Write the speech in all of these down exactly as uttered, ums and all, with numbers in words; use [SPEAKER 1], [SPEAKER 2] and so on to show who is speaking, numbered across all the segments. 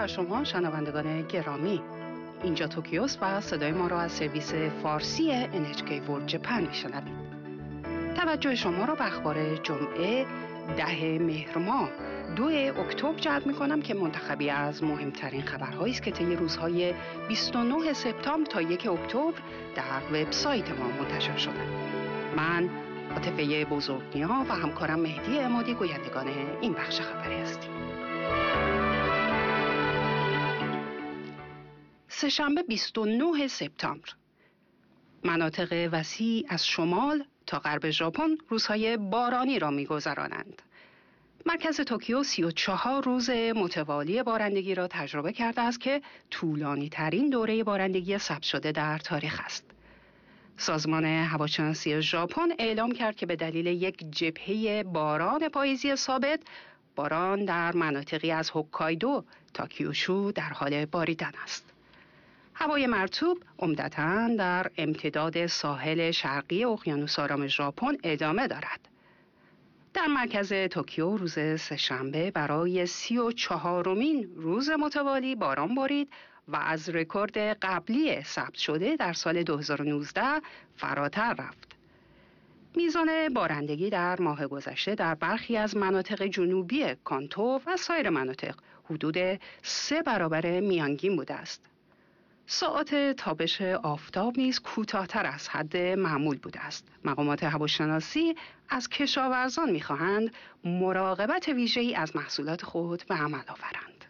[SPEAKER 1] بر شما شنوندگان گرامی. اینجا توکیوست و صدای ما را از سرویس فارسی ان اچ کی World Japan میشنوید. توجه شما را به اخبار جمعه ده مهر ماه دو اکتبر جلب می‌کنم که منتخبی از مهمترین خبرهایی است که طی روزهای بیست و نه سپتامبر تا یک اکتبر در وبسایت ما منتشر شده. من عاطفه بزرگنیا و همکارم مهدی عمادی گویندگان این بخش خبری هستیم. سه‌شنبه بیست و نه سپتامبر، مناطق وسیع از شمال تا غرب ژاپن روزهای بارانی را می‌گذرانند. مرکز توکیو سی و چهار روز متوالی بارندگی را تجربه کرده است که طولانی ترین دوره بارندگی ثبت شده در تاریخ است. سازمان هواشناسی ژاپن اعلام کرد که به دلیل یک جبهه باران پاییزی ثابت، باران در مناطقی از هوکایدو تا کیوشو در حال باریدن است. هوای مرطوب عمدتاً در امتداد ساحل شرقی اقیانوس آرام ژاپن ادامه دارد. در مرکز توکیو روز سه‌شنبه برای سی و چهارمین روز متوالی باران بارید و از رکورد قبلی ثبت شده در سال دو هزار و نوزده فراتر رفت. میزان بارندگی در ماه گذشته در برخی از مناطق جنوبی کانتو و سایر مناطق حدود سه برابر میانگین بوده است. ساعات تابش آفتاب نیز کوتاه‌تر از حد معمول بوده است. مقامات هواشناسی از کشاورزان می‌خواهند مراقبت ویژه‌ای از محصولات خود به عمل آورند.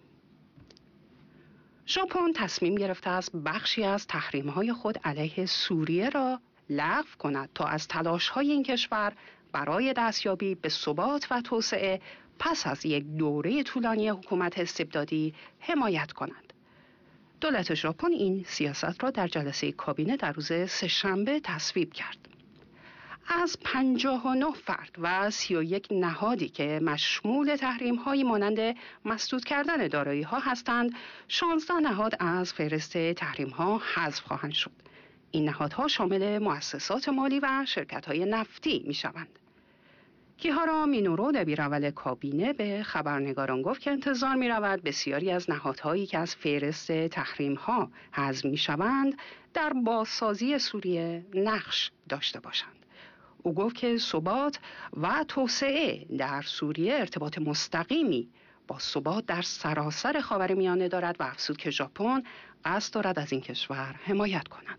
[SPEAKER 1] ژاپن تصمیم گرفته است بخشی از تحریم‌های خود علیه سوریه را لغو کند تا از تلاش‌های این کشور برای دستیابی به ثبات و توسعه پس از یک دوره طولانی حکومت استبدادی حمایت کند. دولت ژاپن این سیاست را در جلسه کابینه در روز سه‌شنبه تصویب کرد. از پنجاه و نه فرد و سی و یک نهادی که مشمول تحریم‌هایی مانند مسدود کردن دارایی‌ها هستند، شانزده نهاد از فهرست تحریم‌ها حذف خواهند شد. این نهادها شامل مؤسسات مالی و شرکت‌های نفتی می‌شوند. کیهارا مینورو دبیراول کابینه به خبرنگاران گفت که انتظار می رود بسیاری از نهادهایی که از فهرست تحریم‌ها حذف می شوند در بازسازی سوریه نقش داشته باشند. او گفت که ثبات و توسعه در سوریه ارتباط مستقیمی با ثبات در سراسر خاورمیانه دارد و افزود که ژاپن قصد دارد از این کشور حمایت کند.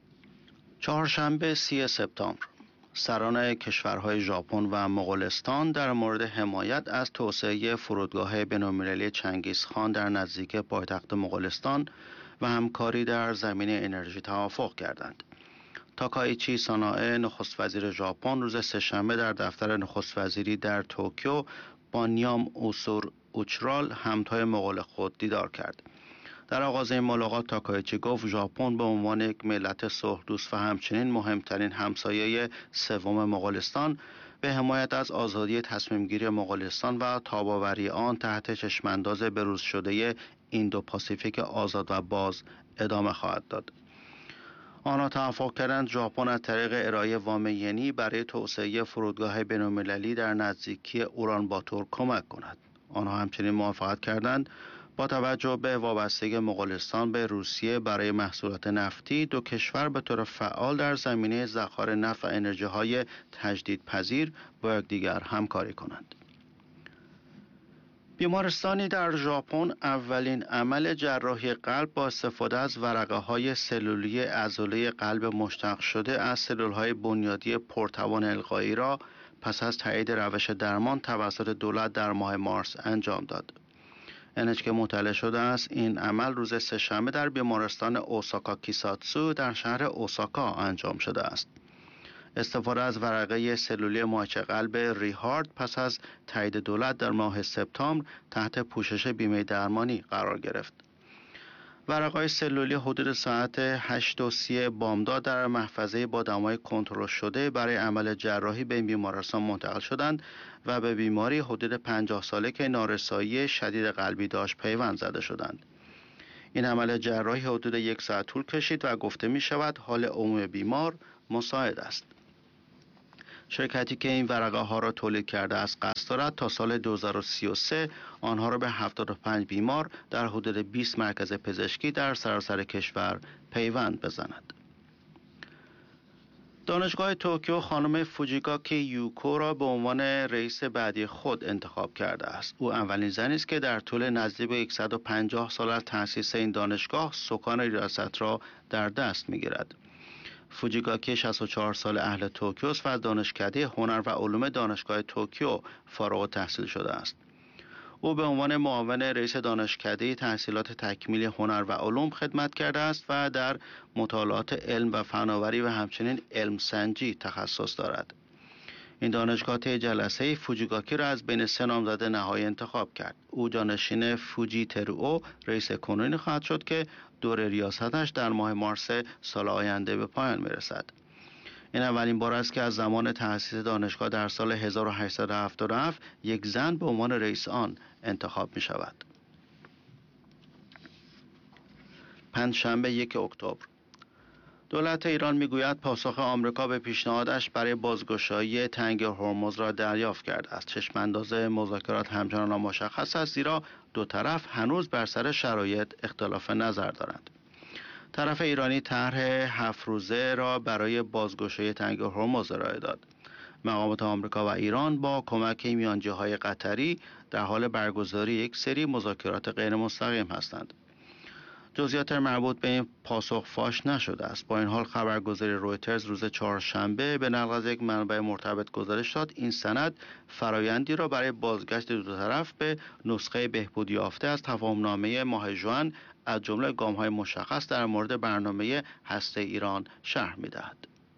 [SPEAKER 2] چهارشنبه سی سپتامبر، سران کشورهای ژاپن و مغولستان در مورد حمایت از توسعه فرودگاه بین‌المللی چنگیزخان در نزدیک پایتخت مغولستان و همکاری در زمینه انرژی توافق کردند. تاکایچی سانائه نخست وزیر ژاپن روز سه‌شنبه در دفتر نخست وزیری در توکیو با نیام اوسور اوچرال همتای مغول خود دیدار کرد. در آغاز این ملاقات تاکایچی گفت ژاپن به عنوان یک ملت صلح‌دوست و همچنین مهمترین همسایه سوم مغولستان به حمایت از آزادی تصمیم‌گیری مغولستان و تاب‌آوری آن تحت چشمانداز بروز شده ایندو پاسیفیک آزاد و باز ادامه خواهد داد. آنها توافق کردند ژاپن از طریق ارائه وام ینی برای توسعه فرودگاه بین‌المللی در نزدیکی اورانباتور کمک کند. آنها همچنین موافقت کردند با توجه به وابستگی مغولستان به روسیه برای محصولات نفتی، دو کشور به طور فعال در زمینه ذخایر نفت و انرژی‌های تجدیدپذیر با یکدیگر همکاری کنند. بیمارستانی در ژاپن اولین عمل جراحی قلب با استفاده از ورقه‌های سلولی عضله قلب مشتق شده از سلول‌های بنیادی پرتوان القایی را پس از تایید روش درمان توسط دولت در ماه مارس انجام داد. ان اچ کی مطلع شده است این عمل روز سه‌شنبه در بیمارستان اوساکا کیساتسو در شهر اوساکا انجام شده است. استفاده از ورقه سلولی ماهیچه قلب ریهارد پس از تایید دولت در ماه سپتامبر تحت پوشش بیمه درمانی قرار گرفت. ورقه‌های سلولی حدود ساعت هشت و سی بامداد در محفظه با دمای کنترل شده برای عمل جراحی به این بیمارستان منتقل شدند و به بیماری حدود پنجاه ساله که نارسایی شدید قلبی داشت پیوند زده شدند. این عمل جراحی حدود یک ساعت طول کشید و گفته می شود حال عمومی بیمار مساعد است. شرکتی که این ورقه ها را تولید کرده است قصد دارد تا سال دو هزار و سی و سه آنها را به هفتاد و پنج بیمار در حدود بیست مرکز پزشکی در سراسر کشور پیوند بزند. دانشگاه توکیو خانم فوجیکاکی یوکو را به عنوان رئیس بعدی خود انتخاب کرده است. او اولین زنی است که در طول نزدیک به صد و پنجاه سال از تأسیس این دانشگاه سکان ریاست را در دست می‌گیرد. فوجیکاکی شصت و چهار سال اهل توکیو است و از دانشکده هنر و علوم دانشگاه توکیو فارغ التحصیل شده است. او به عنوان معاون رئیس دانشکده تحصیلات تکمیلی هنر و علوم خدمت کرده است و در مطالعات علم و فناوری و همچنین علم سنجی تخصص دارد. این دانشگاه طی جلسه فوجیکاکی را از بین سه نامزد نهایی انتخاب کرد. او جانشین فوجی ترو رئیس کنونی خواهد شد که دور ریاستش در ماه مارس سال آینده به پایان میرسد. این اولین بار است که از زمان تأسیس دانشگاه در سال هزار و هشتصد و هفتاد و هفت یک زن به عنوان رئیس آن انتخاب می شود. پنجشنبه یک اکتبر. دولت ایران میگوید پاسخ آمریکا به پیشنهادش برای بازگشایی تنگ هرمز را دریافت کرده است. چشمانداز مذاکرات همچنان نامشخص است زیرا دو طرف هنوز بر سر شرایط اختلاف نظر دارند. طرف ایرانی طرح هفت روزه را برای بازگشایی تنگ هرمز ارائه داد. مقامات آمریکا و ایران با کمک میانجی‌های قطری در حال برگزاری یک سری مذاکرات غیر مستقیم هستند. جزئیات مربوط به این پاسخ فاش نشده است. با این حال خبرگزاری رویترز روز چهارشنبه به نقل از یک منبع مرتبط گزارش داد این سند فرایندی را برای بازگشت دو طرف به نسخه بهبود یافته از تفاهم‌نامه ماه ژوئن از جمله گام‌های مشخص در مورد برنامه هسته ایران شرح می‌دهد.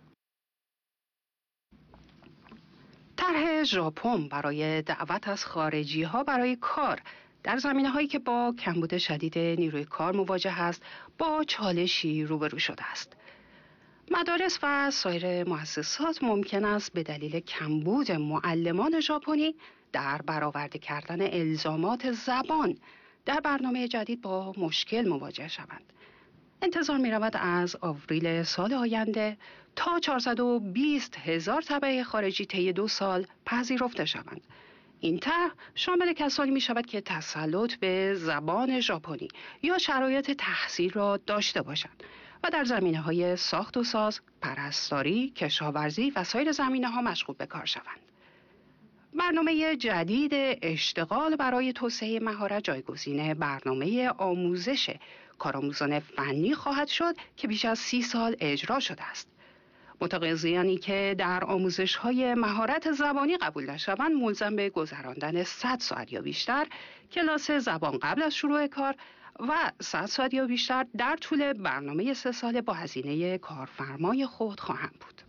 [SPEAKER 1] طرح ژاپن برای دعوت از خارجی‌ها برای کار در زمینه‌هایی که با کمبود شدید نیروی کار مواجه است با چالشی روبرو شده است. مدارس و سایر مؤسسات ممکن است به دلیل کمبود معلمان ژاپنی در برآورده کردن الزامات زبان در برنامه جدید با مشکل مواجه شوند. انتظار می رود از آوریل سال آینده تا چهارصد و بیست هزار تبع خارجی طی دو سال پذیرفته شوند. این طرح شامل کسانی می شود که تسلط به زبان ژاپنی یا شرایط تحصیل را داشته باشند و در زمینه‌های ساخت و ساز، پرستاری، کشاورزی و سایر زمینه‌ها مشغول به کار شوند. برنامه جدید اشتغال برای توسعه مهارت جایگزین برنامه آموزش کارآموزان فنی خواهد شد که بیش از سی سال اجرا شده است. متقاضیانی که در آموزش‌های مهارت زبانی قبول نشوند ملزم به گذراندن صد ساعت یا بیشتر کلاس زبان قبل از شروع کار و صد ساعت یا بیشتر در طول برنامه سه ساله با هزینه کارفرمای خود خواهند بود.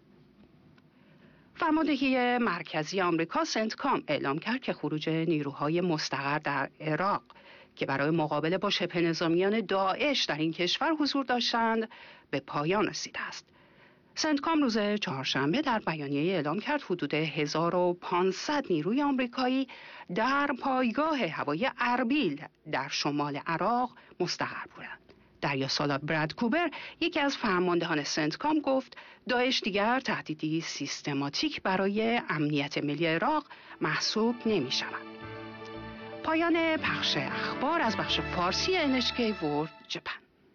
[SPEAKER 1] فرماندهی مرکزی آمریکا سنتکام اعلام کرد که خروج نیروهای مستقر در عراق که برای مقابله با شبه نظامیان داعش در این کشور حضور داشتند به پایان رسیده است. سنتکام روز چهارشنبه در بیانیه اعلام کرد حدود هزار و پانصد نیروی آمریکایی در پایگاه هوایی اربیل در شمال عراق مستقر بودند. دریا سالا براد کوبر یکی از فرماندهان سنتکام گفت داعش دیگر تهدیدی سیستماتیک برای امنیت ملی عراق محسوب نمی شود. پایان پخش اخبار از بخش فارسی ان اچ کی ورلد ژاپن.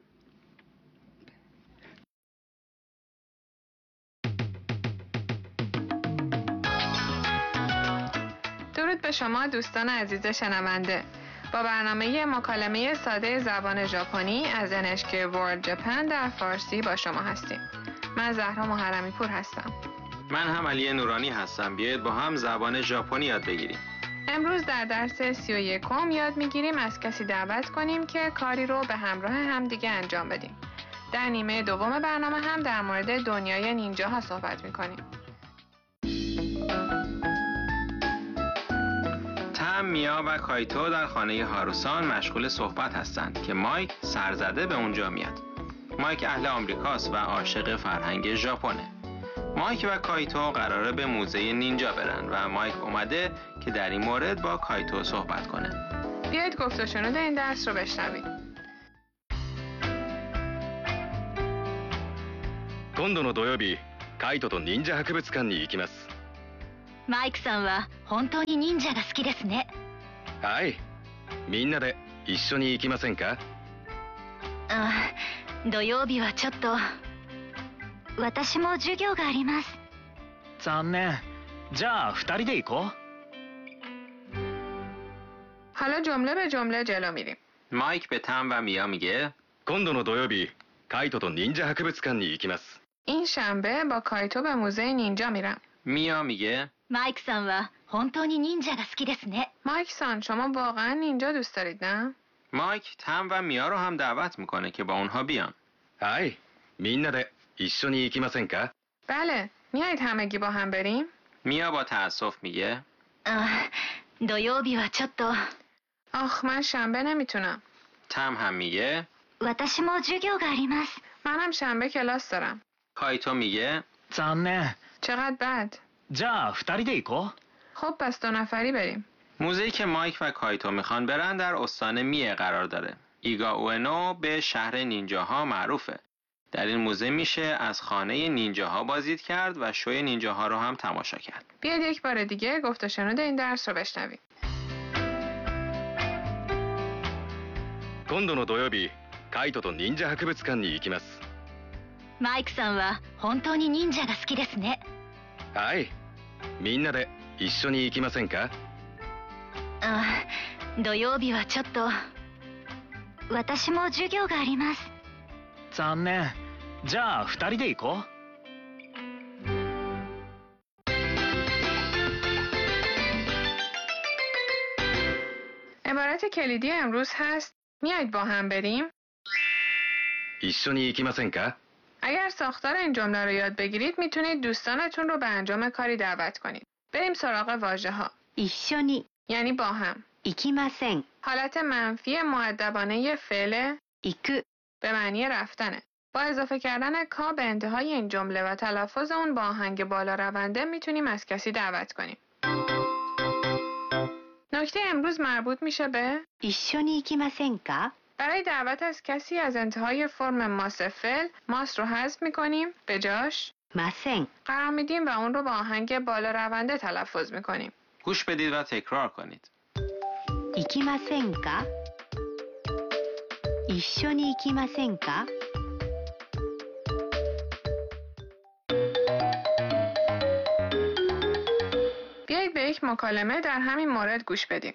[SPEAKER 3] درود به شما دوستان عزیز شنونده. با برنامه مکالمه ساده زبان ژاپنی از ان اچ کی ورلد ژاپن در فارسی با شما هستیم. من زهرا محرمی پور هستم.
[SPEAKER 4] من هم علی نورانی هستم. بیایید با هم زبان ژاپنی یاد بگیریم.
[SPEAKER 3] امروز در درس سی و یکم یاد میگیریم از کسی دعوت کنیم که کاری رو به همراه همدیگه انجام بدیم. در نیمه دوم برنامه هم در مورد دنیای نینجاها صحبت میکنیم.
[SPEAKER 4] تم، میا و کایتو در خانه هاروسان مشغول صحبت هستند که مایک سرزده به اونجا میاد. مایک اهل آمریکاست و عاشق فرهنگ ژاپنه. مایک و کایتو قراره به موزه نینجا برن و مایک اومده که در این مورد با کایتو صحبت کنه.
[SPEAKER 3] بیایید گفت و شنود این درس رو بشنوید.
[SPEAKER 5] 今度の土曜日カイトと忍者博物館に行きます。
[SPEAKER 6] マイクさんは本当に忍者が好きですね。
[SPEAKER 5] はい。みんなで一緒に行きませんか？
[SPEAKER 6] あ、土曜日はちょっと。私も授業があります。
[SPEAKER 7] 残念。じゃあ二人で行こう。
[SPEAKER 3] حالا جمله به جمله جلو میریم.
[SPEAKER 4] مایک به تم و میا میگه
[SPEAKER 5] 今度の土曜日、カイトと忍者博物館に行きます。
[SPEAKER 3] این شنبه با کایتو به موزه نینجا میرم.
[SPEAKER 4] میا میگه
[SPEAKER 6] マイクさんは本当に忍者が好きですね。
[SPEAKER 3] مایک سان شما واقعا نینجا دوست دارید نه؟
[SPEAKER 4] مایک تم و میا رو هم دعوت میکنه که با اونها بیان.
[SPEAKER 5] はい。みんなで一緒に行きませんか？
[SPEAKER 3] بله، میایید همگی با هم بریم؟
[SPEAKER 4] میا با تأسف میگه
[SPEAKER 6] あ、土曜日はちょっと。
[SPEAKER 3] آخ من شنبه نمیتونم.
[SPEAKER 4] تم هم میگه
[SPEAKER 6] 私も授業があります。
[SPEAKER 3] منم شنبه کلاس دارم.
[SPEAKER 4] کایتو میگه
[SPEAKER 7] 残念。
[SPEAKER 3] چقدر بد.
[SPEAKER 7] じゃあ二人で行こう。
[SPEAKER 3] خب پس دو نفری بریم.
[SPEAKER 4] موزه‌ای که مایک و کایتو میخوان برن در استان میه قرار داره. ایگا اوئنو به شهر نینجاها معروفه. در این موزه میشه از خانه نینجاها بازدید کرد و شوی نینجاها رو هم تماشا کرد.
[SPEAKER 3] بیاید یک بار دیگه گفت و شنود این درس رو بشنویم.
[SPEAKER 5] 今度の土曜日、カイトと忍者博物館に行きます。
[SPEAKER 6] マイクさんは本当に忍者が好きですね。
[SPEAKER 5] はい。みんなで一緒に行きませんか？
[SPEAKER 6] あ、土曜日はちょっと。私も授業があります。
[SPEAKER 7] 残念。じゃあ二人で行こう。
[SPEAKER 3] عبارت کلیدی امروز هست میایید با هم بریم؟
[SPEAKER 5] 一緒に行きませんか؟
[SPEAKER 3] اگر ساختار این جمله رو یاد بگیرید میتونید دوستانتون رو به انجام کاری دعوت کنید. بریم سراغ واژه ها.
[SPEAKER 6] 一緒に
[SPEAKER 3] یعنی با هم.
[SPEAKER 6] 行きません。
[SPEAKER 3] حالت منفی مؤدبانه فعل
[SPEAKER 6] 行く
[SPEAKER 3] به معنی رفتنه. با اضافه کردن کا به انتهای این جمله و تلفظ اون با آهنگ بالا رونده میتونیم از کسی دعوت کنیم. نکته امروز مربوط میشه به
[SPEAKER 6] 一緒に行きませんか؟
[SPEAKER 3] برای دعوت از کسی از انتهای فرم ماس فعل ماس رو حذف میکنیم، به جاش
[SPEAKER 6] ません。
[SPEAKER 3] قرار میدیم و اون رو با آهنگ بالا رونده تلفظ میکنیم.
[SPEAKER 4] گوش بدید و تکرار کنید.
[SPEAKER 6] 行きませんか？一緒に行きませんか？
[SPEAKER 3] بیایید به یک مکالمه در همین مورد گوش بدیم.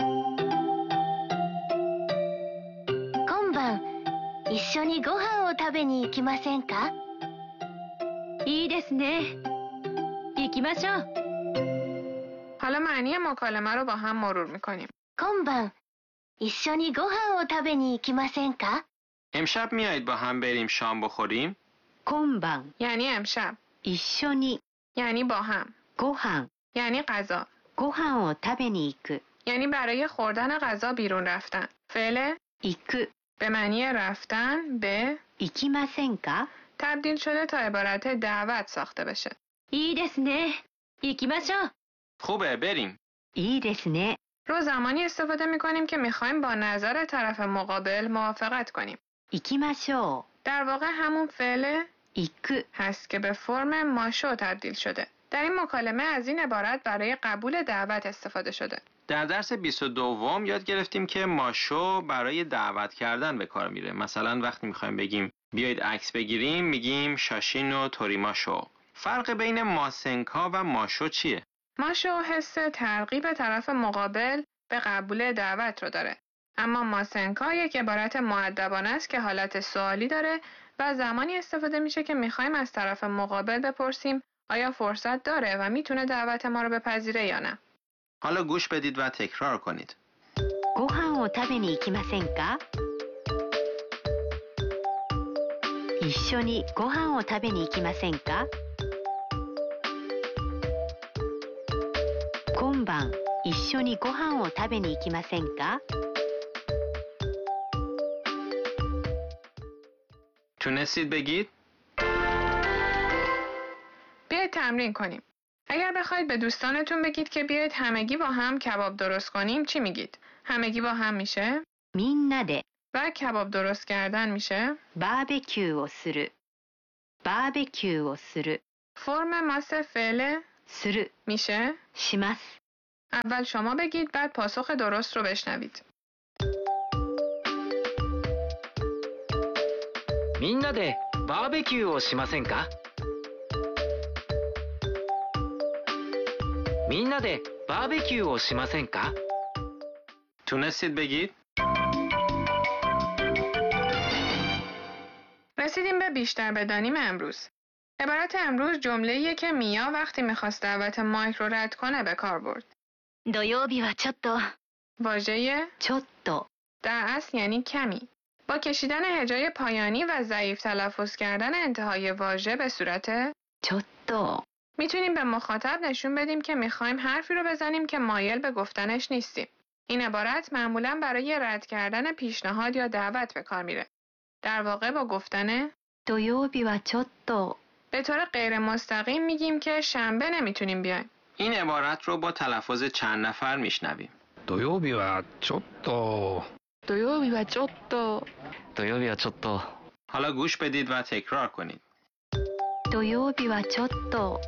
[SPEAKER 6] 今晩一緒にご飯を食べに行きませんか？いいですね。行きましょう。
[SPEAKER 3] حالا معنی مکالمه رو با هم مرور میکنیم.
[SPEAKER 6] 今晩一緒にご飯を食べに行きませんか？
[SPEAKER 4] امشب میایید با هم بریم شام بخوریم؟
[SPEAKER 6] 今晩
[SPEAKER 3] یعنی امشب.
[SPEAKER 6] 一緒に
[SPEAKER 3] یعنی با هم.
[SPEAKER 6] ご飯
[SPEAKER 3] یعنی غذا.
[SPEAKER 6] ご飯を食べに行く
[SPEAKER 3] یعنی برای خوردن غذا بیرون رفتن. فعل
[SPEAKER 6] 行く
[SPEAKER 3] به معنی رفتن به
[SPEAKER 6] 行きませんか？
[SPEAKER 3] تبدیل شده تا عبارت دعوت ساخته بشه.
[SPEAKER 6] いいですね。行きましょう。
[SPEAKER 4] خوبه بریم.
[SPEAKER 6] いいですね。
[SPEAKER 3] رو زمانی استفاده میکنیم که میخوایم با نظر طرف مقابل موافقت کنیم.
[SPEAKER 6] 行きましょ
[SPEAKER 3] در واقع همون فعل
[SPEAKER 6] う。行く
[SPEAKER 3] هست که به فرم ماشو تبدیل شده. در این مکالمه از این عبارت برای قبول دعوت استفاده شده.
[SPEAKER 4] در درس بیست و دو یاد گرفتیم که ماشو برای دعوت کردن به کار میره. مثلا وقتی میخوایم بگیم بیایید عکس بگیریم میگیم شاشین و توریماشو. فرق بین ماسنکا و ماشو چیه؟
[SPEAKER 3] ماشو حس ترغیب طرف مقابل به قبول دعوت رو داره. اما ماسنکا یک عبارت مؤدبانه است که حالت سوالی داره و زمانی استفاده میشه که میخوایم از طرف مقابل بپرسیم آیا فرصت داره و میتونه دعوت ما رو بپذیره یا نه.
[SPEAKER 4] حالا گوش بدید و تکرار کنید.
[SPEAKER 6] ご飯を食べに行きませんか？一緒にご飯を食べに行きませんか？今晩一緒にご飯を食べに行きませんか？
[SPEAKER 4] تونستید بگید؟
[SPEAKER 3] بیایید تمرین کنیم. اگر بخواید به دوستانتون بگید که بیایید همگی با هم کباب درست کنیم چی میگید؟ همگی با هم میشه؟
[SPEAKER 6] みんなで
[SPEAKER 3] و کباب درست کردن میشه؟
[SPEAKER 6] バーベキューをする。バーベキューをする。
[SPEAKER 3] فرم ماس فعل
[SPEAKER 6] する
[SPEAKER 3] میشه
[SPEAKER 6] します
[SPEAKER 3] اول شما بگید بعد پاسخ درست رو بشنوید.
[SPEAKER 7] みんなでバーベキューをしませんかみんなでバーベキューをしませんか
[SPEAKER 4] تونستید بگید؟
[SPEAKER 3] رسیدیم به بیشتر بدانیم امروز. عبارت امروز جمله‌ایه که میا وقتی میخواست دعوت مایک رو رد کنه به کار برد.
[SPEAKER 6] 土曜日はちょっと
[SPEAKER 3] واژه
[SPEAKER 6] ちょっと
[SPEAKER 3] در اصل یعنی کمی. با کشیدن هجای پایانی و ضعیف تلفظ کردن انتهای واژه به صورت
[SPEAKER 6] ちょっと
[SPEAKER 3] میتونیم به مخاطب نشون بدیم که میخوایم حرفی رو بزنیم که مایل به گفتنش نیستیم. این عبارت معمولاً برای رد کردن پیشنهاد یا دعوت به کار میره. در واقع با گفتن
[SPEAKER 6] 土曜日はちょっと
[SPEAKER 3] به طور غیر مستقیم میگیم که شنبه نمیتونیم بیایم.
[SPEAKER 4] این عبارت رو با تلفظ چند نفر میشنویم.
[SPEAKER 5] 土曜日はちょっと
[SPEAKER 3] 土曜日はちょっと
[SPEAKER 7] 土曜日はちょっと
[SPEAKER 4] حالا گوش بدید و تکرار کنید.
[SPEAKER 6] 土曜日はちょっと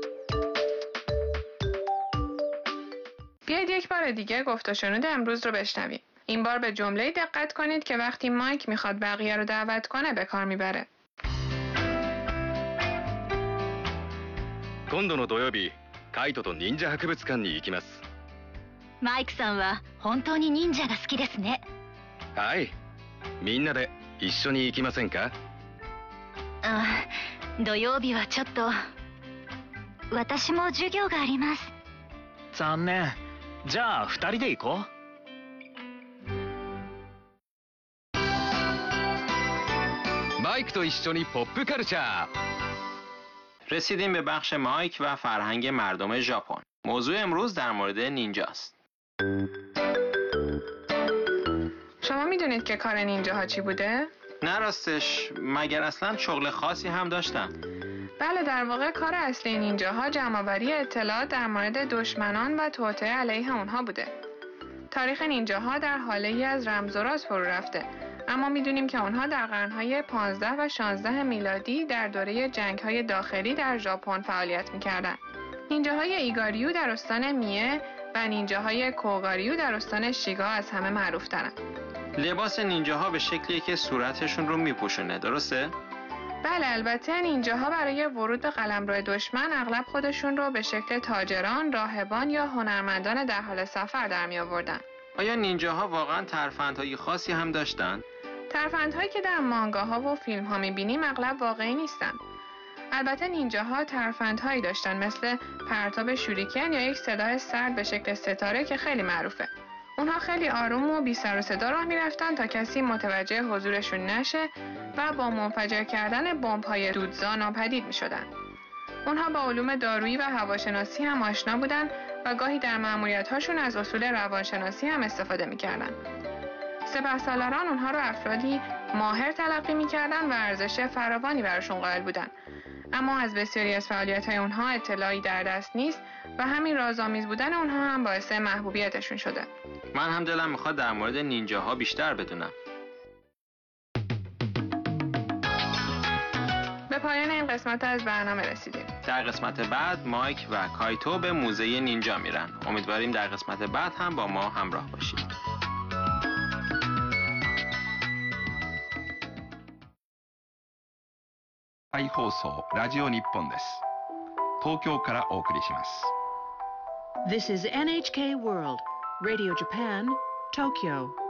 [SPEAKER 3] بیایید یک بار دیگه گفت و شنود امروز رو بشنویم. این بار به جمله دقت کنید که وقتی مایک میخواد بقیه رو دعوت کنه به کار میبره.
[SPEAKER 5] 今度の土曜日カイトと忍者博物館に行きます。
[SPEAKER 6] マイクさんは本当に忍者が好きですね。
[SPEAKER 5] はい、みんなで一緒に行きませんか。
[SPEAKER 6] あ、土曜日はちょっと私も授業があります。
[SPEAKER 7] 残念。じゃあ二人で行こう。
[SPEAKER 5] マイクと一緒にポップカルチャー。
[SPEAKER 4] رسیدیم به بخش مایک و فرهنگ مردم ژاپن. موضوع امروز در مورد نینجاست.
[SPEAKER 3] شما میدونید که کار نینجاها چی بوده؟
[SPEAKER 4] نه راستش، مگر اصلا شغل خاصی هم داشتن؟
[SPEAKER 3] بله، در واقع کار اصلی نینجاها جمع‌آوری اطلاعات در مورد دشمنان و توطئه علیه اونها بوده. تاریخ نینجاها در حاله‌ای از رمز و راز فرو رفته، اما میدونیم که اونها در قرن‌های پانزده و شانزده میلادی در دوره جنگ‌های داخلی در ژاپن فعالیت می‌کردند. نینجاهای ایگاریو در استان میه و نینجاهای کوگاریو در استان شیگا از همه معروف‌ترند.
[SPEAKER 4] لباس نینجاها به شکلیه که صورتشون رو میپوشونه، درسته؟
[SPEAKER 3] بله، البته نینجاها برای ورود به قلمرو دشمن اغلب خودشون رو به شکل تاجران، راهبان یا هنرمندان در حال سفر در می آوردن.
[SPEAKER 4] آیا نینجاها واقعا ترفندهای خاصی هم داشتن؟
[SPEAKER 3] ترفندهایی که در مانگاها و فیلم‌ها می‌بینیم اغلب واقعی نیستن. البته نینجاها ترفندهایی داشتن مثل پرتاب شوریکن یا یک سلاح سرد به شکل ستاره که خیلی معروفه. اونها خیلی آروم و بی سر و صدا راه میرفتن تا کسی متوجه حضورشون نشه و با منفجر کردن بمب‌های دودزا ناپدید میشدن. اونها با علوم دارویی و هواشناسی هم آشنا بودن و گاهی در مأموریت‌هاشون از اصول روانشناسی هم استفاده میکردن. سپهسالاران اونها رو افرادی ماهر تلقی میکردن و ارزش فراوانی براشون قائل بودن. اما از بسیاری از فعالیت‌های اونها اطلاعی در دست نیست و همین رازآمیز بودن اونها هم باعث محبوبیتشون شده.
[SPEAKER 4] من هم دلم میخواد در مورد نینجاها بیشتر بدونم.
[SPEAKER 3] به پایان این قسمت از برنامه رسیدیم.
[SPEAKER 4] در قسمت بعد مایک و کایتو به موزه نینجا میرن. امیدواریم در قسمت بعد هم با ما همراه باشید.
[SPEAKER 8] 放送ラジオ日本です。東京からお送りします。
[SPEAKER 9] This is エヌエイチケー World, Radio Japan, Tokyo.